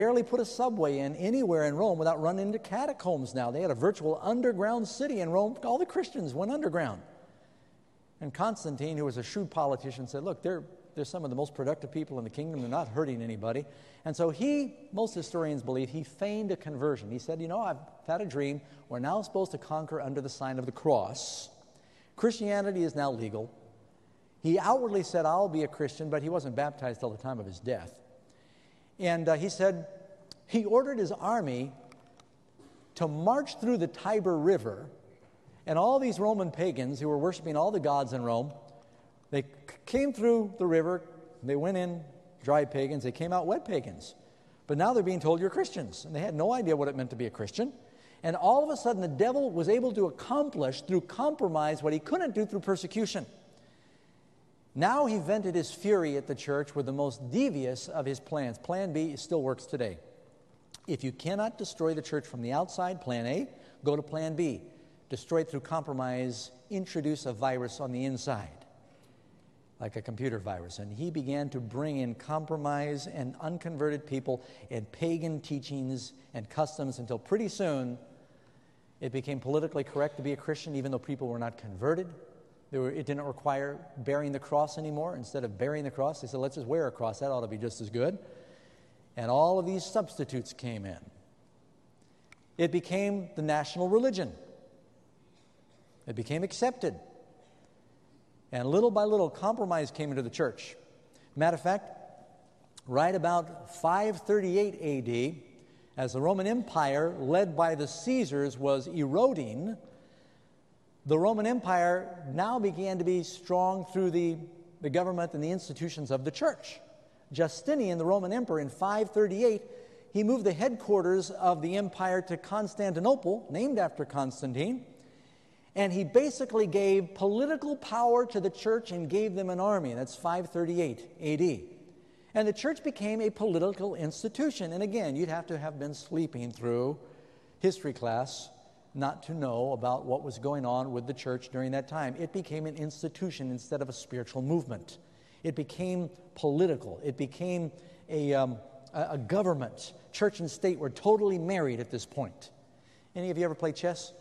barely put a subway in anywhere in Rome without running into catacombs now. They had a virtual underground city in Rome. All the Christians went underground. And Constantine, who was a shrewd politician, said, look, they're some of the most productive people in the kingdom. They're not hurting anybody. And so most historians believe, he feigned a conversion. He said, I've had a dream. We're now supposed to conquer under the sign of the cross. Christianity is now legal. He outwardly said, I'll be a Christian, but he wasn't baptized till the time of his death. And he said he ordered his army to march through the Tiber River, and all these Roman pagans who were worshiping all the gods in Rome, they came through the river, they went in dry pagans, they came out wet pagans. But now they're being told you're Christians, and they had no idea what it meant to be a Christian. And all of a sudden the devil was able to accomplish through compromise what he couldn't do through persecution. Now he vented his fury at the church with the most devious of his plans. Plan B still works today. If you cannot destroy the church from the outside, plan A, go to plan B. Destroy it through compromise, introduce a virus on the inside, like a computer virus. And he began to bring in compromise and unconverted people and pagan teachings and customs until pretty soon it became politically correct to be a Christian even though people were not converted. It didn't require bearing the cross anymore. Instead of bearing the cross, they said, let's just wear a cross. That ought to be just as good. And all of these substitutes came in. It became the national religion. It became accepted. And little by little, compromise came into the church. Matter of fact, right about 538 A.D., as the Roman Empire, led by the Caesars, was eroding, the Roman Empire now began to be strong through the government and the institutions of the church. Justinian, the Roman emperor, in 538, he moved the headquarters of the empire to Constantinople, named after Constantine, and he basically gave political power to the church and gave them an army. That's 538 A.D. And the church became a political institution. And again, you'd have to have been sleeping through history class not to know about what was going on with the church during that time. It became an institution instead of a spiritual movement. It became political. It became a government. Church and state were totally married at this point. Any of you ever played chess?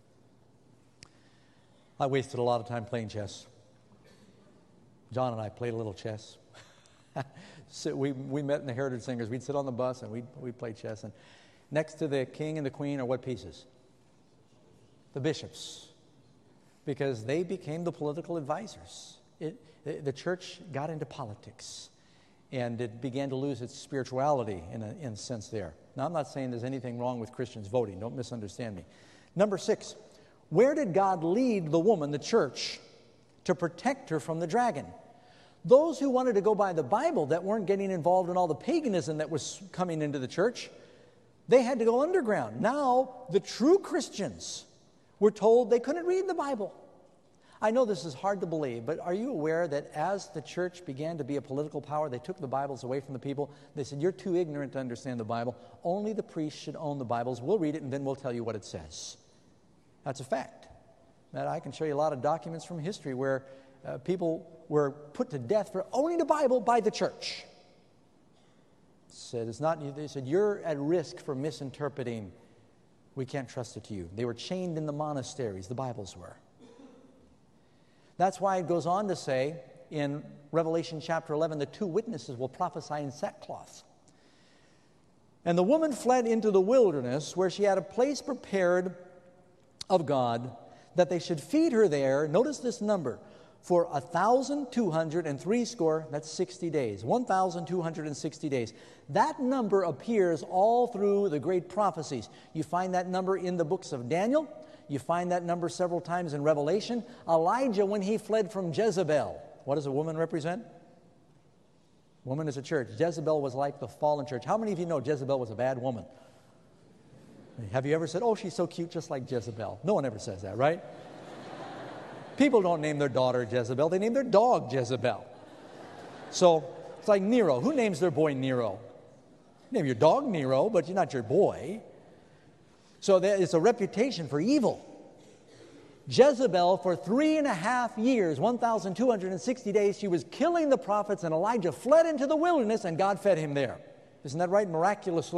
I wasted a lot of time playing chess. John and I played a little chess. So we met in the Heritage Singers. We'd sit on the bus and we'd play chess. And next to the king and the queen are what pieces? The bishops, because they became the political advisors. The church got into politics, and it began to lose its spirituality in a sense there. Now, I'm not saying there's anything wrong with Christians voting. Don't misunderstand me. Number 6, where did God lead the woman, the church, to protect her from the dragon? Those who wanted to go by the Bible, that weren't getting involved in all the paganism that was coming into the church, they had to go underground. Now, the true Christians were told they couldn't read the Bible. I know this is hard to believe, but are you aware that as the church began to be a political power, they took the Bibles away from the people? They said, you're too ignorant to understand the Bible. Only the priests should own the Bibles. We'll read it, and then we'll tell you what it says. That's a fact. That I can show you a lot of documents from history where people were put to death for owning the Bible by the church. They said, you're at risk for misinterpreting. We can't trust it to you. They were chained in the monasteries, the Bibles were. That's why it goes on to say in Revelation chapter 11, the 2 witnesses will prophesy in sackcloth. And the woman fled into the wilderness where she had a place prepared of God that they should feed her there. Notice this number. For 1,260, that's 60 days. 1,260 days. That number appears all through the great prophecies. You find that number in the books of Daniel. You find that number several times in Revelation. Elijah, when he fled from Jezebel. What does a woman represent? Woman is a church. Jezebel was like the fallen church. How many of you know Jezebel was a bad woman? Have you ever said, oh, she's so cute, just like Jezebel? No one ever says that, right? People don't name their daughter Jezebel. They name their dog Jezebel. So it's like Nero. Who names their boy Nero? Name your dog Nero, but you're not your boy. So it's a reputation for evil. Jezebel, for 3.5 years, 1,260 days, she was killing the prophets, and Elijah fled into the wilderness, and God fed him there. Isn't that right? Miraculously.